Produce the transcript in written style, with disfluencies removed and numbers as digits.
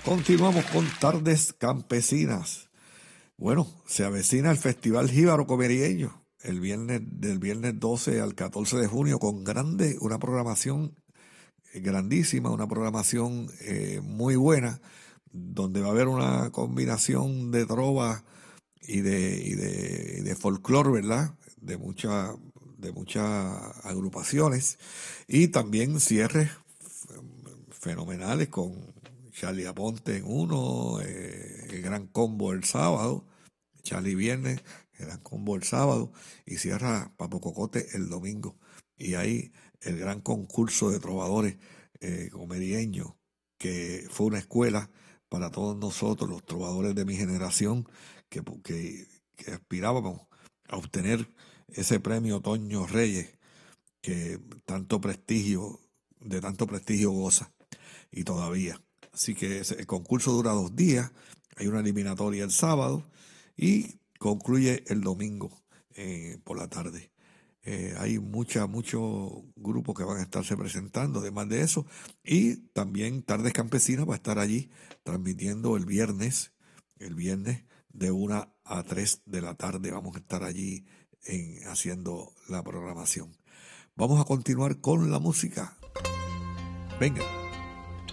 Continuamos con Tardes Campesinas. Bueno, se avecina el Festival Jíbaro Comerieño del viernes 12 al 14 de junio con una programación grandísima, una programación muy buena, donde va a haber una combinación de trova y de folclore, ¿verdad? De muchas agrupaciones y también cierres fenomenales con Charlie Aponte en uno, el Gran Combo el sábado, Charlie viernes, el Gran Combo el sábado y cierra Papo Cocote el domingo. Y ahí el gran concurso de trovadores comerieños, que fue una escuela para todos nosotros, los trovadores de mi generación, que aspirábamos a obtener ese premio Toño Reyes, que de tanto prestigio goza y todavía. Así que el concurso dura 2 días, hay una eliminatoria el sábado y concluye el domingo por la tarde. Hay muchos grupos que van a estarse presentando, además de eso, y también Tardes Campesinas va a estar allí transmitiendo el viernes de 1 a 3 de la tarde. Vamos a estar allí haciendo la programación. Vamos a continuar con la música. Venga.